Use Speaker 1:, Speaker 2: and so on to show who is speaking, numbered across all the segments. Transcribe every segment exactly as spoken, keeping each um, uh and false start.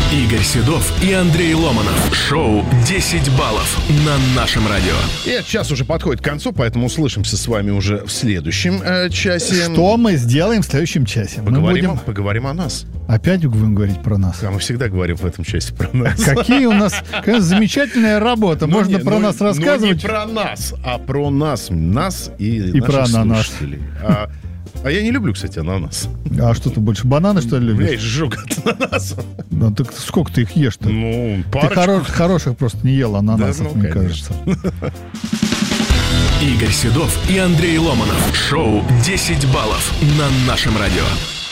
Speaker 1: Игорь Седов и Андрей Ломанов. Шоу «десять баллов» на нашем радио.
Speaker 2: И этот час уже подходит к концу, поэтому услышимся с вами уже в следующем э, часе.
Speaker 3: Что мы сделаем в следующем часе?
Speaker 2: Поговорим,
Speaker 3: мы будем...
Speaker 2: поговорим о нас.
Speaker 3: Опять будем говорить про нас?
Speaker 2: А мы всегда говорим в этом часе про нас.
Speaker 3: Какие у нас какая замечательная работа.
Speaker 2: Ну,
Speaker 3: Можно
Speaker 2: не,
Speaker 3: про
Speaker 2: ну,
Speaker 3: нас рассказывать.
Speaker 2: Ну, не про нас, а про нас. Нас и,
Speaker 3: и
Speaker 2: наших
Speaker 3: про ананас.
Speaker 2: слушателей. А, а я не люблю, кстати, ананас.
Speaker 3: А что ты больше, бананы, что ли, любишь?
Speaker 2: У меня есть жжёг от ананаса.
Speaker 3: Ну, так сколько ты их ешь-то?
Speaker 2: Ну,
Speaker 3: парочку. Ты хоро- хороших просто не ел ананасов, да, ну, мне конечно. кажется.
Speaker 1: Игорь Седов и Андрей Ломанов. Шоу «десять баллов» на нашем радио.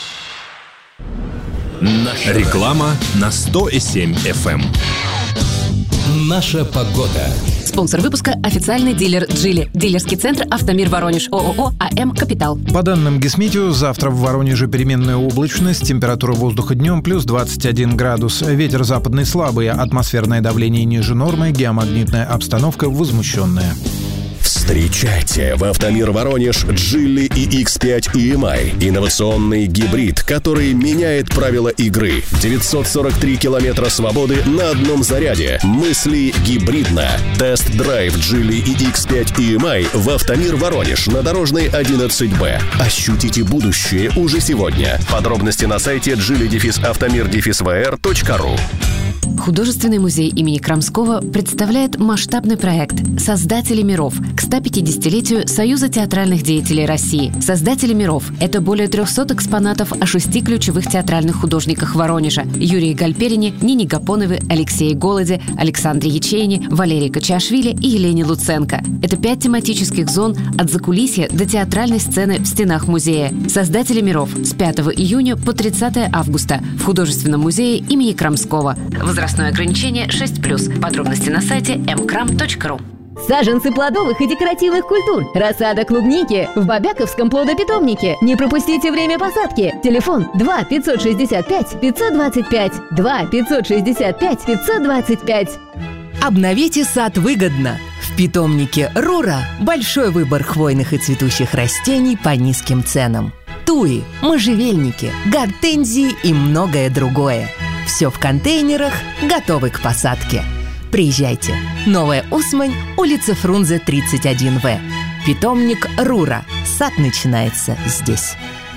Speaker 1: Наша реклама на сто семь эф эм. Наша погода.
Speaker 4: Спонсор выпуска – официальный дилер «Джили». Дилерский центр «Автомир Воронеж». ООО «АМ Капитал».
Speaker 5: По данным Гисметео, завтра в Воронеже переменная облачность, температура воздуха днем плюс двадцать один градус, ветер западный слабый, атмосферное давление ниже нормы, геомагнитная обстановка возмущенная.
Speaker 6: Встречайте в «Автомир Воронеж» Джили и икс пять и эм ай. Инновационный гибрид, который меняет правила игры. девятьсот сорок три километра свободы на одном заряде. Мысли гибридно. Тест-драйв Джили и икс пять и эм ай в «Автомир Воронеж» на Дорожной одиннадцать бэ. Ощутите будущее уже сегодня. Подробности на сайте джили автомир вэ эр точка ру.
Speaker 4: Художественный музей имени Крамского представляет масштабный проект «Создатели миров» к сто пятидесятилетию Союза театральных деятелей России. «Создатели миров» — это более трехсот экспонатов о шести ключевых театральных художниках Воронежа: Юрии Гальперине, Нине Гапоновой, Алексее Голоде, Александре Ячейне, Валерии Качашвили и Елене Луценко. Это пять тематических зон от закулисья до театральной сцены в стенах музея. «Создатели миров» с пятого июня по тридцатого августа в Художественном музее имени Крамского. Возрастное ограничение шесть плюс. Подробности на сайте эм крам точка ру.
Speaker 7: Саженцы плодовых и декоративных культур. Рассада клубники в Бобяковском плодопитомнике. Не пропустите время посадки. Телефон два пятьсот шестьдесят пять пятьсот двадцать пять. два пятьсот шестьдесят пять пятьсот двадцать пять.
Speaker 8: Обновите сад выгодно. В питомнике «Рура» большой выбор хвойных и цветущих растений по низким ценам. Туи, можжевельники, гортензии и многое другое. Все в контейнерах, готовы к посадке. Приезжайте. Новая Усмань, улица Фрунзе, тридцать один вэ. Питомник «Рура». Сад начинается здесь.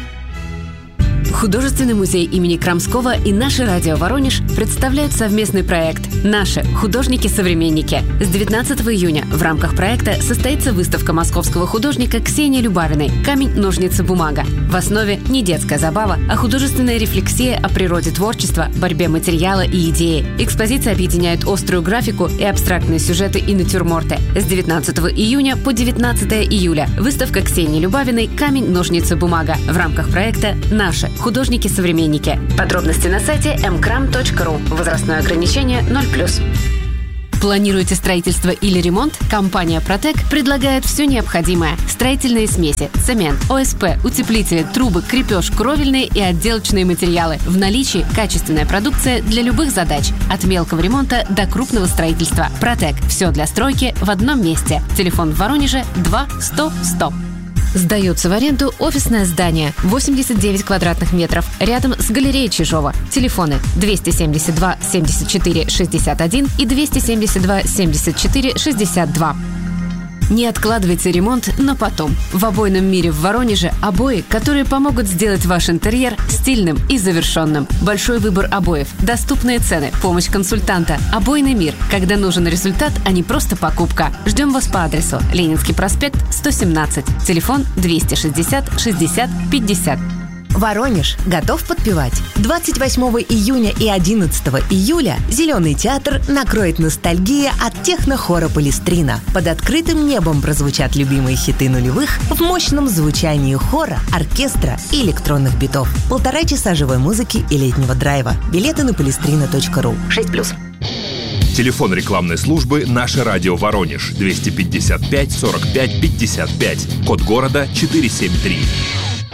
Speaker 4: Художественный музей имени Крамского и наше радио «Воронеж» представляют совместный проект «Наши художники-современники». С девятнадцатого июня в рамках проекта состоится выставка московского художника Ксении Любавиной «Камень, ножницы, бумага». В основе не детская забава, а художественная рефлексия о природе творчества, борьбе материала и идеи. Экспозиция объединяет острую графику и абстрактные сюжеты и натюрморты. С девятнадцатого июня по девятнадцатого июля выставка Ксении Любавиной «Камень, ножницы, бумага» в рамках проекта «Наши художники-современники». Подробности на сайте эм крам точка ру. Возрастное ограничение ноль плюс. Планируете строительство или ремонт? Компания «Протек» предлагает все необходимое. Строительные смеси, цемент, о эс пэ, утеплители, трубы, крепеж, кровельные и отделочные материалы. В наличии качественная продукция для любых задач. От мелкого ремонта до крупного строительства. «Протек» – все для стройки в одном месте. Телефон в Воронеже два сто сто. Сдается в аренду офисное здание восемьдесят девять квадратных метров рядом с галереей Чижова. Телефоны двести семьдесят два семьдесят четыре шестьдесят один и двести семьдесят два семьдесят четыре шестьдесят два. Не откладывайте ремонт на потом. В обойном мире в Воронеже обои, которые помогут сделать ваш интерьер стильным и завершенным. Большой выбор обоев, доступные цены, помощь консультанта. Обойный мир, когда нужен результат, а не просто покупка. Ждем вас по адресу: Ленинский проспект, сто семнадцать. Телефон двести шестьдесят шестьдесят пятьдесят.
Speaker 8: Воронеж готов подпевать. двадцать восьмого июня и одиннадцатого июля Зеленый театр накроет ностальгия от технохора Палестрина. Под открытым небом прозвучат любимые хиты нулевых в мощном звучании хора, оркестра и электронных битов. Полтора часа живой музыки и летнего драйва. Билеты на палестрина точка ру.
Speaker 4: шесть плюс.
Speaker 1: Телефон рекламной службы «Наше радио Воронеж» двести пятьдесят пять сорок пять пятьдесят пять. Код города четыреста семьдесят три.